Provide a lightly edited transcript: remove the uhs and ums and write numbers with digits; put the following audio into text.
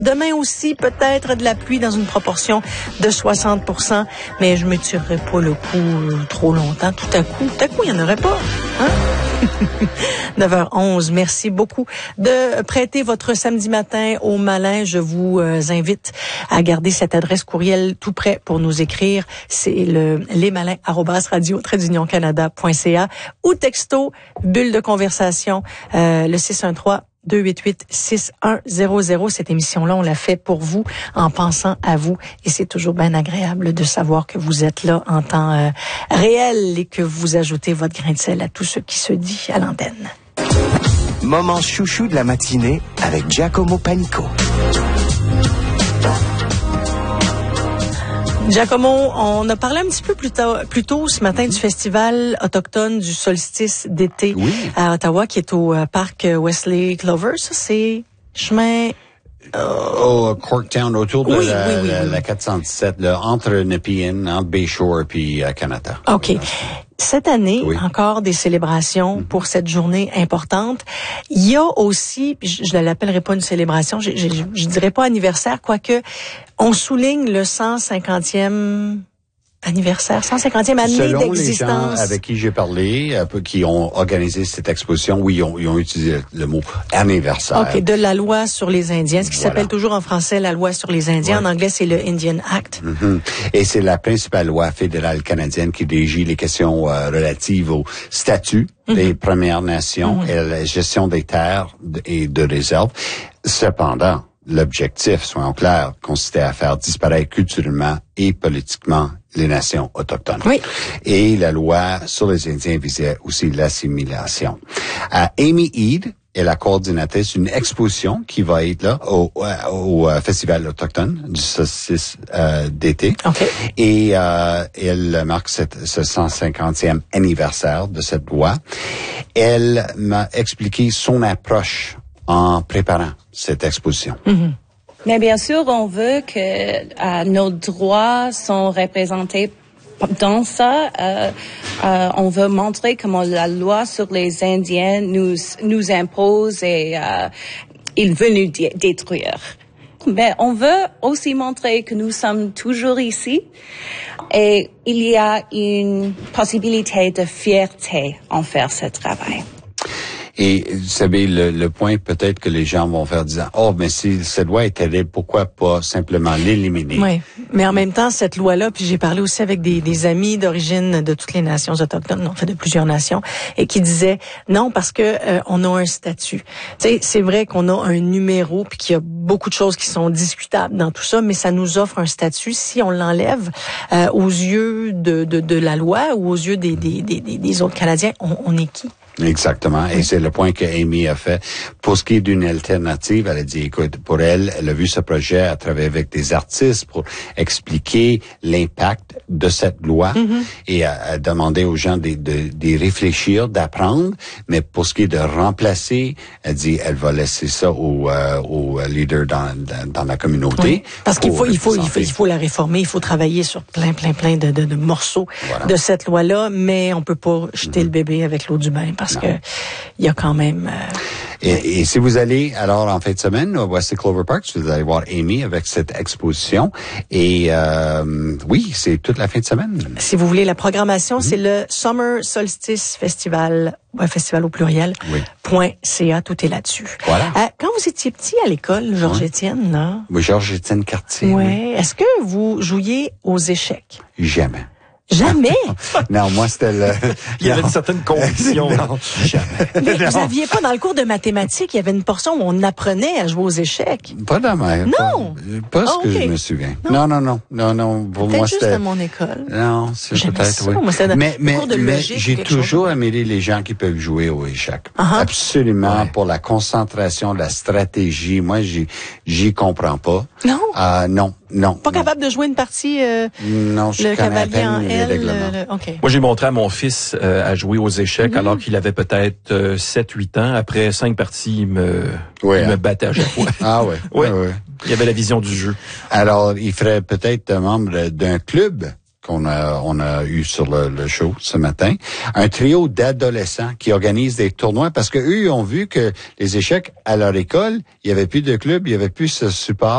Demain aussi, peut-être de la pluie dans une proportion de 60%, mais je ne m'étirerai pas le coup trop longtemps. Tout à coup, il n'y en aurait pas. Hein? 9h11, merci beaucoup de prêter votre samedi matin au malin. Je vous invite à garder cette adresse courriel tout prêt pour nous écrire. C'est le lesmalins@radio-canada.ca ou texto, bulle de conversation, le 613-288-6100. Cette émission-là, on l'a fait pour vous, en pensant à vous. Et c'est toujours bien agréable de savoir que vous êtes là en temps réel et que vous ajoutez votre grain de sel à tout ce qui se dit à l'antenne. Moment chouchou de la matinée avec Giacomo Panico. Giacomo, on a parlé un petit peu plus tôt ce matin du festival autochtone du solstice d'été à Ottawa, qui est au parc Wesley Clover. Ça, c'est chemin... Au Corktown, autour de la 417, là, entre Nepean, entre Bayshore puis Kanata. OK. Cette année, encore des célébrations pour cette journée importante. Il y a aussi, je ne l'appellerai pas une célébration, je dirais pas anniversaire, quoique on souligne le 150e anniversaire, 150e année Selon d'existence. Selon les gens avec qui j'ai parlé, qui ont organisé cette exposition, ils ont utilisé le mot anniversaire. OK, de la loi sur les Indiens, ce qui s'appelle toujours en français la loi sur les Indiens. En anglais, c'est le Indian Act. Et c'est la principale loi fédérale canadienne qui régit les questions relatives au statut des Premières Nations et à la gestion des terres et de réserves. Cependant, l'objectif, soyons clairs, consistait à faire disparaître culturellement et politiquement les nations autochtones. Oui. Et la loi sur les Indiens visait aussi l'assimilation. Amy Eade est la coordinatrice d'une exposition qui va être là au Festival autochtone du solstice d'été. Okay. Et elle marque ce 150e anniversaire de cette loi. Elle m'a expliqué son approche en préparant cette exposition. Mais bien sûr, on veut que nos droits sont représentés dans ça. On veut montrer comment la loi sur les Indiens nous impose et il veut nous détruire. Mais on veut aussi montrer que nous sommes toujours ici et il y a une possibilité de fierté en faire ce travail. Et vous savez, le point peut-être que les gens vont faire disant, mais si cette loi est terrible, pourquoi pas simplement l'éliminer? Oui, mais en même temps, cette loi-là, puis j'ai parlé aussi avec des amis d'origine de toutes les nations autochtones, en fait de plusieurs nations, et qui disaient non parce que on a un statut. Tu sais, c'est vrai qu'on a un numéro, puis qu'il y a beaucoup de choses qui sont discutables dans tout ça, mais ça nous offre un statut. Si on l'enlève aux yeux de la loi ou aux yeux des autres Canadiens, on est qui? Exactement. Et c'est le point que Amy a fait. Pour ce qui est d'une alternative, elle a dit, écoute, pour elle a vu ce projet à travers avec des artistes pour expliquer l'impact de cette loi et a demandé aux gens de réfléchir, d'apprendre. Mais pour ce qui est de remplacer, elle dit, elle va laisser ça aux leaders dans la communauté. Oui, parce qu'il faut la réformer, il faut travailler sur plein de morceaux de cette loi-là, mais on peut pas jeter le bébé avec l'eau du bain. Parce que il y a quand même... Et si vous allez, alors, en fin de semaine, au Wesley Clover Park, vous allez voir Amy avec cette exposition. Et oui, c'est toute la fin de semaine. Si vous voulez la programmation, c'est le Summer Solstice Festival, festival au pluriel, .ca, tout est là-dessus. Voilà. Quand vous étiez petit à l'école, Georges-Étienne, là... Oui, Georges-Étienne Cartier. Oui. Est-ce que vous jouiez aux échecs? Jamais. Jamais? Non, moi, c'était il y avait une certaine conviction. Non, jamais. Mais vous n'aviez pas, dans le cours de mathématiques, il y avait une portion où on apprenait à jouer aux échecs? Pas dans ma... Non! Pas ce que je me souviens. Non. Pour moi, c'était... juste à mon école. Non, c'est peut-être, ça. Moi, c'était mais j'ai toujours aimé les gens qui peuvent jouer aux échecs. Absolument. Pour la concentration, la stratégie. Moi, j'y comprends pas. Non? Non. Pas capable de jouer une partie, non, je le cavalier en L. Okay. Moi, j'ai montré à mon fils à jouer aux échecs alors qu'il avait peut-être 7-8 ans. Après 5 parties, il me battait à chaque fois. Ah ouais. Oui. Il y avait la vision du jeu. Alors, il ferait peut-être membre d'un club qu'on a eu sur le show ce matin, un trio d'adolescents qui organisent des tournois parce que eux ont vu que les échecs à leur école, il y avait plus de club, il y avait plus ce support.